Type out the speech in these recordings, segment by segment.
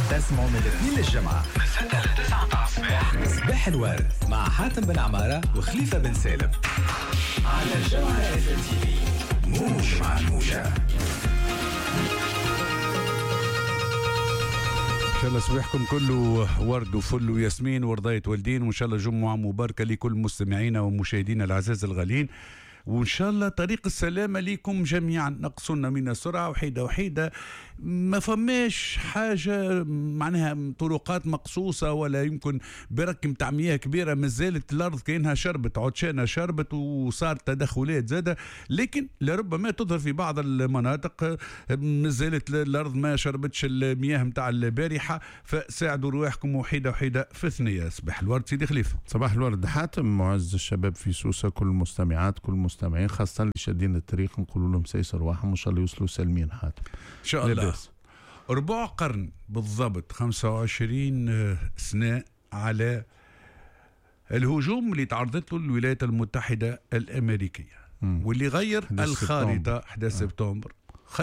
تسمعوا من الاثنين للجمعة من 6 ل 9 الصباح. صباح الورد مع حاتم بن عمارة وخليفة بن سالم على الجمعة FMTV. موج مع الموجة. إن شاء الله صباحكم كله ورد وفل وياسمين ورضاية والدين، وإن شاء الله جمعة مباركة لكل مستمعينا ومشاهدينا الأعزاء الغالين، وإن شاء الله طريق السلامة لكم جميعا. نقصنا من السرعة وحيدة وحيدة، ما فماش حاجة معناها طرقات مقصوصة ولا يمكن بركم تعمية كبيرة. مازالت الأرض كأنها شربت، عطشانة شربت وصار تدخلات زادة، لكن لربما تظهر في بعض المناطق مازالت الأرض ما شربتش المياه متاع البارحة، فساعدوا رواحكم وحيدة وحيدة في ثنية. صباح الورد سيدي خليفة. صباح الورد حاتم، معز الشباب في سوسة، كل المستمعات كل المستمعين خاصة اللي شادين الطريق نقول لهم سيسر واحد وإن شاء الله يوصلوا سالمين حاتم إن شاء الله. ربع قرن بالضبط، 25 سنة على الهجوم اللي تعرضت له الولايات المتحدة الأمريكية واللي غير الخارطة 11 سبتمبر.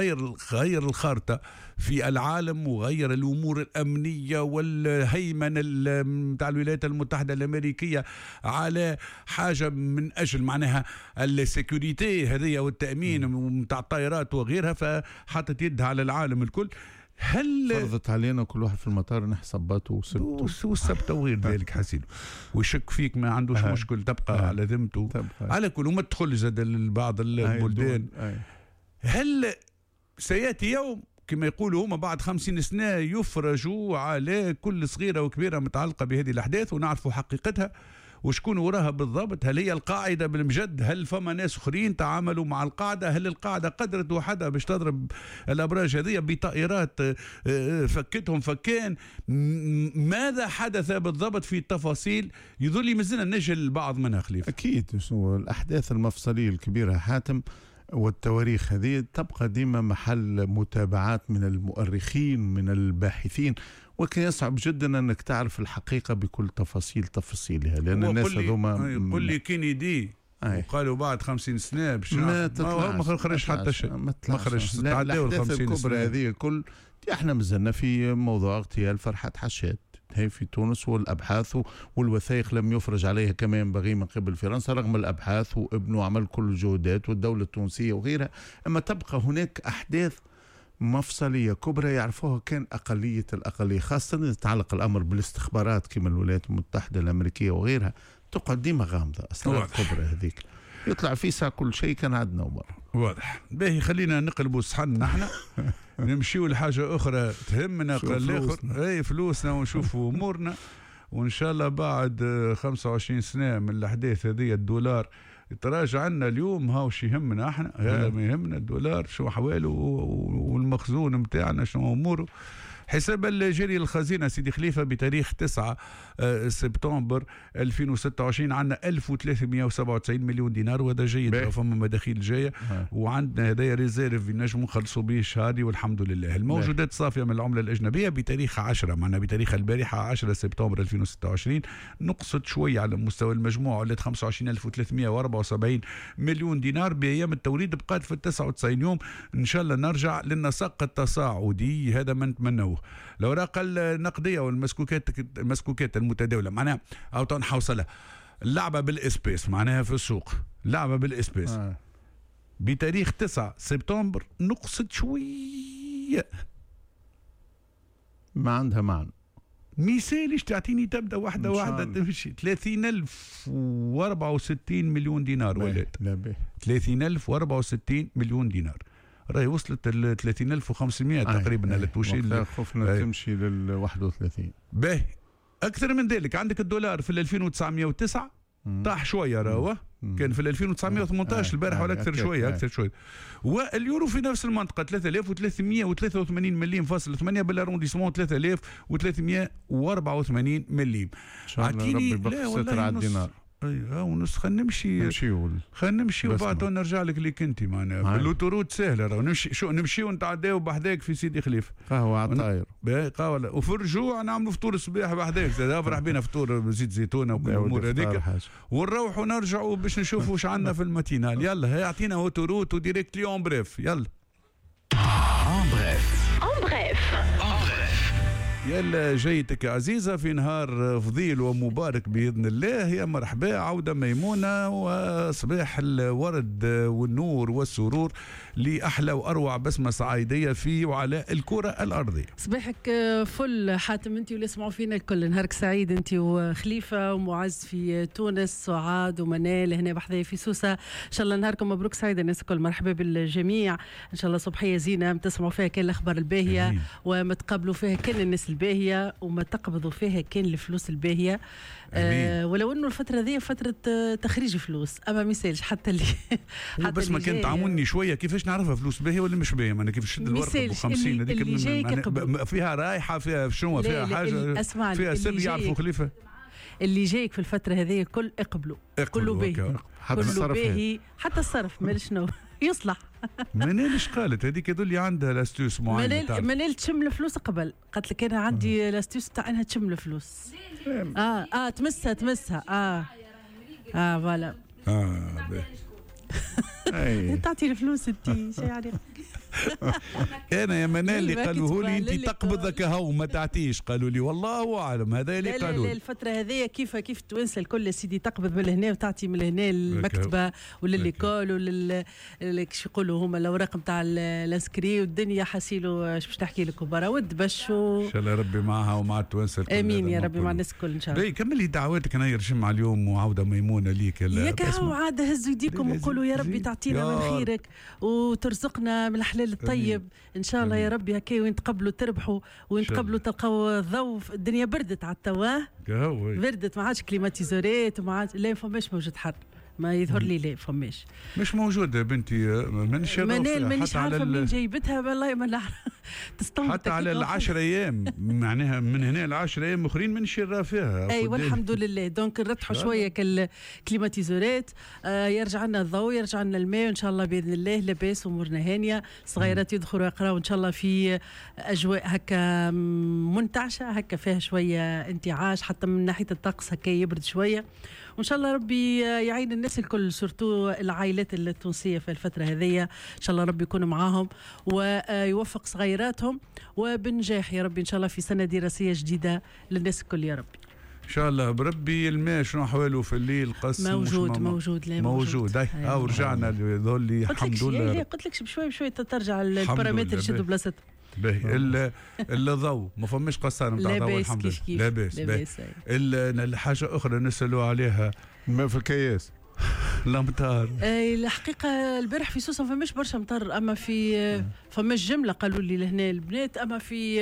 غير الخارطة في العالم وغير الأمور الأمنية والهيمنة متاع الولايات المتحدة الأمريكية على حاجة من أجل معناها السيكوريتي هذه والتأمين متاع الطائرات وغيرها، فحطت يدها على العالم الكل. هل فرضت علينا كل واحد في المطار نحسباته والسبت وغير ذلك حسيل ويشك فيك ما عندوش مشكل، تبقى على ذمته على كل، وما تدخل زاد لبعض البلدان. هل سيأتي يوم كما يقولوا هما بعد 50 سنة يفرجوا على كل صغيرة وكبيرة متعلقة بهذه الأحداث ونعرفوا حقيقتها وشكون وراها بالضبط؟ هل هي القاعدة بالمجد؟ هل فما ناس أخرين تعاملوا مع القاعدة؟ هل القاعدة قدرت وحدها باش تضرب الأبراج هذه بطائرات فكتهم فكان؟ ماذا حدث بالضبط في التفاصيل؟ يظل مازلنا نجهل البعض منها خليفة. أكيد الأحداث المفصلية الكبيرة حاتم والتواريخ هذه تبقى ديما محل متابعات من المؤرخين من الباحثين، وكان يصعب جدا أنك تعرف الحقيقة بكل تفاصيلها، لأن الناس هذوما قل لي كينيدي وقالوا بعد 50 سنة باش ما خرج حتى شيء، ما خرج. الأحداث الكبرى هذه الكل احنا مازلنا في موضوع اغتيال فرحات حشاد هي في تونس، والأبحاث والوثائق لم يفرج عليها كما ينبغي من قبل فرنسا رغم الأبحاث وابنه عمل كل الجهودات والدولة التونسية وغيرها. أما تبقى هناك أحداث مفصلية كبرى يعرفوها كان أقلية الأقلية، خاصة يتعلق الأمر بالاستخبارات كما الولايات المتحدة الأمريكية وغيرها، تقعد ديما غامضة أسرار كبرى هذيك يطلع في ساعة كل شيء كان عندنا ومر واضح. باهي خلينا نقلبوا صحن نحن نمشيوا لحاجة أخرى تهمنا قال أي فلوسنا ونشوفوا أمورنا، وإن شاء الله بعد 25 سنة من الأحداث هذه الدولار يتراجع عنا اليوم. هاوش يهمنا احنا، هذا ما يهمنا الدولار شو أحواله والمخزون متاعنا شو أموره. حساب الجري الخزينة سيدي خليفة بتاريخ 9 سبتمبر 2026 عندنا 1397 مليون دينار، وهذا جيد، فما مداخيل جاية وعندنا هدايا ريزيرف نجموا نخلصوا به الشهري والحمد لله. الموجودات صافية من العملة الأجنبية بتاريخ 10 معنا بتاريخ البارحة 10 سبتمبر 2026 نقصت شوية على مستوى المجموع، ولات 25374 مليون دينار. بأيام التوريد بقات في 99 يوم، إن شاء الله نرجع للنسق التصاعدي، هذا ما نتمنوه. الأوراق النقدية والمسكوكات المتداولة معناها أو تنحوصلها اللعبة بالإسبيس معناها في السوق، لعبة بالإسبيس بتاريخ 9 سبتمبر نقصت شوية، ما عندها معنى. مثاليش تعطيني تبدأ واحدة تمشي 30,064 مليون دينار ولات 30,064 مليون دينار، راهي وصلت ل 30,500 تقريبا على التوشيل. خفنا تمشي لل 31. باهي أكثر من ذلك عندك الدولار في 2909 طاح شوية راهو كان في 2918 البارح ولا أكثر شوية واليورو في نفس المنطقة 3383 مليم فاصل 8 بالارونديسمون 3384 مليم. إن شاء الله ربي يبقى ستر على الدينار. ايوه ونص خلينا نمشي وبعد نرجع لك اللي كنتي معنا بالوتورود سهله راه نمشي ونتعداو بحذاك في سيدي خليفه قهوه على الطاير قهوه وفي الرجوع نعملوا فطور الصباح بحذاك افرح بينا فطور بزيت زيتونه والامور هذيك ونروحوا نرجعوا باش نشوفوا واش عندنا في الماتينال. يلا يعطينا اوتورود وديريكت لي اون بريف. يلا اون بريف يا جيتك عزيزة في نهار فضيل ومبارك بإذن الله. يا مرحبا، عودة ميمونة وصباح الورد والنور والسرور لأحلى وأروع بسمة صعيدية في وعلى الكرة الأرضية. صباحك فل حاتم انت واللي يسمعوا فينا الكل، نهارك سعيد انت وخليفة ومعز في تونس، سعاد ومنال هنا بحذايا في سوسة. ان شاء الله نهاركم مبروك سعيد الناس الكل، مرحبا بالجميع. ان شاء الله صبحية زينة تسمعوا فيها كان الأخبار الباهية وما تقابلوا فيها كان الناس الباهية وما تقبضوا فيها كان الفلوس الباهية. ولو انه الفترة ذي فترة تخريج فلوس، اما ما يسالش حتى اللي حتى بس ما كنت تعاوني شوية كيفاش نعرفها فلوس باهية ولا مش باهية. انا كيف شد الورقة ب 50 هذيك فيها رايحة فيها شنو فيها حاجة فيها سر يعرفوا خليفة. اللي جايك في الفترة هذه كل اقبلوا كله باهي كله باهي حتى الصرف مال شنو يصلح. منالش قالت هذيك يدل لي عندها لاستيوس معين. منال تشم الفلوس قبل قالت لك انا عندي لاستيوس تاع انها تشم الفلوس. تمسها فوالا تعطي الفلوس انت شو يعني. انا يا منال اللي قالوه لي انت تقبضك هو ما تعطيش، قالوا لي والله اعلم هذا اللي قالوا لي. الفتره هذه كيف التوانسه الكل سيدي تقبض من هنا وتعطي من هنا المكتبه ولليكول شو يقولوا هما الاوراق نتاع الاسكري والدنيا حسيلو باش تحكي لك برا ود باش ان شاء الله ربي معها ومع التوانسه الكل. امين يا ربي مع الناس الكل ان شاء الله. كملي دعواتك انا يرجم على اليوم وعوده ميمونه ليك. ياك هو عاد هزوا يديكم وقولوا يا ربي تعطينا من خيرك وترزقنا من الحلال الطيب ان شاء الله يا ربي. هكا وين تقبلوا تربحوا وين تقبلوا تلقاو الضوء. الدنيا بردت على التواه بردت، ما عادش كليماتيزورات وما عادش لا فماش موجود حر ما يظهر لي لا فماش مش موجوده بنتي. مانيش عارفه منين جايبتها والله ما نعرف. تستنبط حتى على 10 ايام معناها من هنا 10 ايام اخرين من شراء فيها. اي والحمد لله. دونك نرتحوا شويه كالكليماتيزورات. يرجع لنا الضوء يرجع لنا الماء ان شاء الله باذن الله. لاباس امورنا هانيه. صغيرات يدخلوا يقراوا ان شاء الله في اجواء هكا منتعشه هكا فيها شويه انتعاش حتى من ناحيه الطقس هكا يبرد شويه. وان شاء الله ربي يعين الناس الكل سورتو العائلات التونسيه في الفتره هذه. ان شاء الله ربي يكون معاهم ويوفق صغيراتهم وبنجاح يا ربي ان شاء الله في سنه دراسيه جديده للناس الكل يا ربي ان شاء الله. بربي الماء شنو احواله في الليل قص موجود ورجعنا لذول الحمد لله. قلت لك بشوي ترجع البارامتر يشدوا بلاصتهم. باهي الضوء ما فماش قصار نتاع الضوء الحمد لله. لاباس. الحاجه اخرى نسالوا عليها ما في الكياس الامطار. الحقيقه البارح في سوسه فماش برشا مطر، اما في فماش جمله قالوا لي لهنا البنات، اما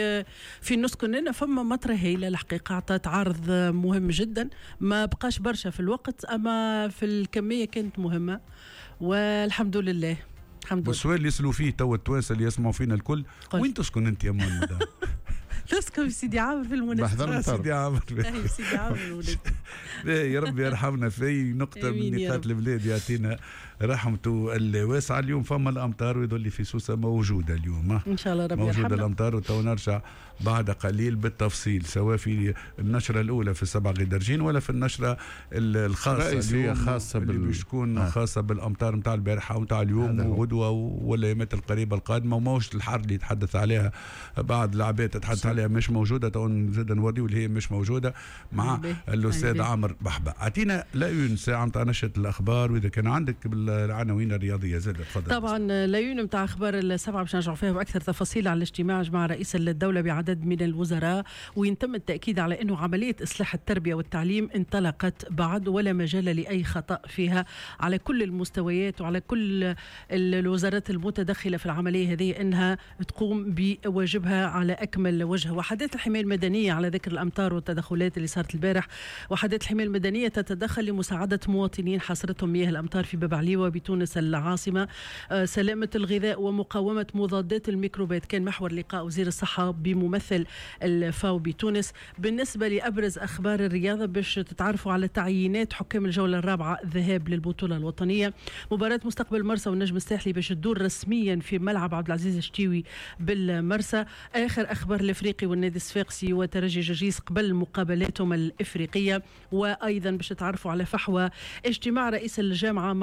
في نسكن هنا فما مطره هايله الحقيقه عطات عرض مهم جدا. ما بقاش برشا في الوقت اما في الكميه كانت مهمه والحمد لله. والسؤال اللي يسألوا فيه تو التوانسه اللي يسمعوا فينا الكل، وين تسكن انت يا ماما؟ تسكن في سيدي عامر في المناسبة. سيدي عامر سيدي عامر المناسبة. يا رب يرحمنا في نقطة من نقاط البلاد يعطينا رحمته الواسعة. اليوم فما الأمطار ويظل في سوسة موجودة اليوم إن شاء الله ربي موجودة يرحمنا. الأمطار وتو نرجع بعد قليل بالتفصيل سواء في النشرة الأولى في 7 غدرجين ولا في النشرة الخاصة خاصة اللي بتكون خاصة بالأمطار نتاع البارحة ونتاع اليوم وغدوة والأيامات القريبة القادمة. وموجة الحر اللي يتحدث عليها بعض العباد تتحدث عليها مش موجودة. تو نزيد نوريو اللي هي مش موجودة مع الأستاذ عمر بحبة. أعطينا لايون ساعة نتاع نشرة الأخبار وإذا كان عندك بالعناوين الرياضية زاد تفضل. طبعا لايون نتاع أخبار السبعة باش نرجعوا فيها بأكثر تفاصيل على الاجتماع مع رئيس الدولة بعدد من الوزراء وين تم التأكيد على أنه عملية إصلاح التربية والتعليم انطلقت بعد ولا مجال لأي خطأ فيها على كل المستويات وعلى كل الوزارات المتدخلة في العملية هذه أنها تقوم بواجبها على أكمل وجه. وحدات الحماية المدنية على ذكر الأمطار والتدخلات اللي صارت البارح، وحدات الحماية المدنية تتدخل لمساعدة مواطنين حاصرتهم مياه الأمطار في باب عليوة بتونس العاصمة. سلامة الغذاء ومقاومة مضادات الميكروبات كان محور لقاء وزير الصحة بممثل الفاو بتونس. بالنسبة لأبرز أخبار الرياضة باش تتعرفوا على تعيينات حكام الجولة الرابعة الذهاب للبطولة الوطنية. مباراة مستقبل مرسى والنجم الساحلي باش تدور رسميا في ملعب عبد العزيز الشتيوي بالمرسى. آخر أخبار الإفريقي والنادي الصفاقسي وترجي جرجيس قبل مقابلاتهم الإفريقية. وأيضا باش تعرفوا على فحوى اجتماع رئيس الجامعة مع رؤساء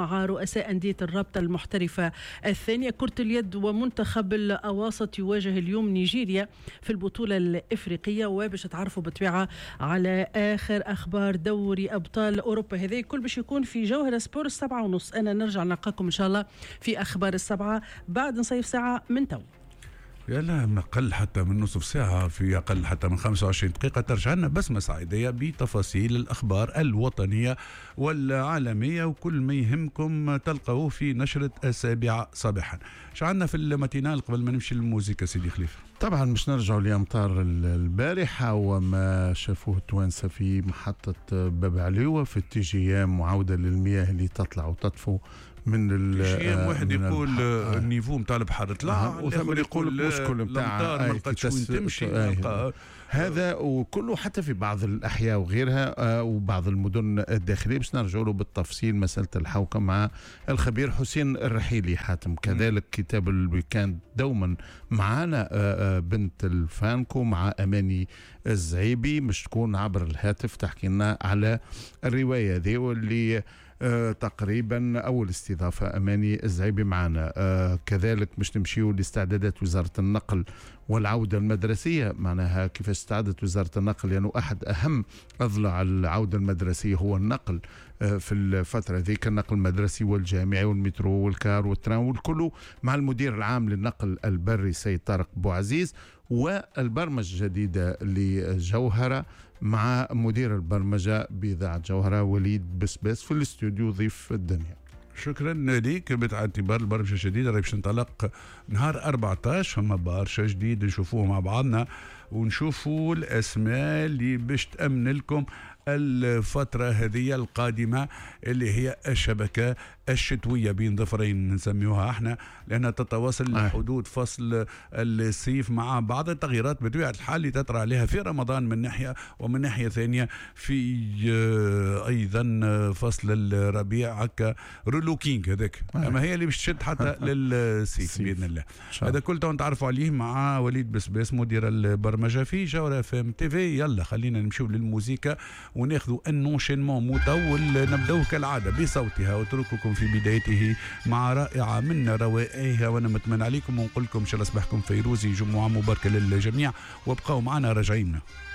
رؤساء أندية الرابطة المحترفة الثانية. كرة اليد ومنتخب الأواسط يواجه اليوم نيجيريا في البطولة الإفريقية. وباش تعرفوا بالطبيعة على آخر أخبار دوري أبطال أوروبا، هذا كل باش يكون في جوهرة سبور 7:30. أنا نرجع نلقاكم إن شاء الله في أخبار 7 بعد نصيف ساعة من تو. يا لا ما قل حتى من نصف ساعة، في أقل حتى من 25 دقيقة ترجع لنا بسمة سعيدية بتفاصيل الأخبار الوطنية والعالمية، وكل ما يهمكم تلقوه في نشرة 7 صباحا. شعلنا في الماتينال قبل ما نمشي للموسيقى سيدي خليفة؟ طبعا مش نرجعوا لأمطار البارحة وما شافوه التوانسة في محطة باب عليوة في التيجيام، وعودة للمياه اللي تطلع وتطفو من واحد يقول النيفو نتاع البحر طلع، وثم يقول المشكل نتاع ما لقاتش وين تمشي. هذا وكله حتى في بعض الأحياء وغيرها وبعض المدن الداخلية. باش نرجعوا له بالتفصيل مسألة الحوكة مع الخبير حسين الرحيلي حاتم. كذلك كتاب الويكاند دوما معنا بنت الفانكو مع أماني الزعيبي، مش تكون عبر الهاتف تحكي لنا على الرواية دي، واللي تقريبا أول استضافة أماني الزعيبي معنا. كذلك مش نمشيو لاستعدادات وزارة النقل والعودة المدرسية، معناها كيفاش استعدت وزارة النقل، لأنه يعني أحد أهم أضلاع العودة المدرسية هو النقل في الفترة ذيك، النقل المدرسي والجامعي والمترو والكار والترام والكله، مع المدير العام للنقل البري سيد طارق بوعزيز، والبرمجة الجديدة لجوهرة مع مدير البرمجة بإذاعة جوهرة وليد بسباس في الاستوديو ضيف الدنيا. شكرا ليك. باعتبار البرمجة الجديدة راهي باش تنطلق نهار 14، فما برشا جديد نشوفوه مع بعضنا ونشوفوا الأسماء اللي باش تأمن لكم الفترة هذه القادمة اللي هي الشبكة الشتوية بين ظفرين نسميوها احنا، لأنها تتواصل لحدود فصل الصيف مع بعض التغييرات بطبيعة الحال اللي تطرأ عليها في رمضان من ناحية، ومن ناحية ثانية في أيضا فصل الربيع هكا رولوكينج هذاك، أما هي اللي باش تشد حتى للصيف بإذن الله. هذا كل تو نتعرفوا عليه مع وليد بسباس مدير البرمجة في جوهرة FM TV. يلا خلينا نمشيو للموسيقى وناخذوا انونشينمون مطول، نبداو كالعادة بصوتها واترككم في بدايته مع رائعة من روائعها، وانا متمنى عليكم ونقول لكم ان شاء الله صباحكم فيروزي، جمعة مباركة للجميع، وابقوا معنا راجعين.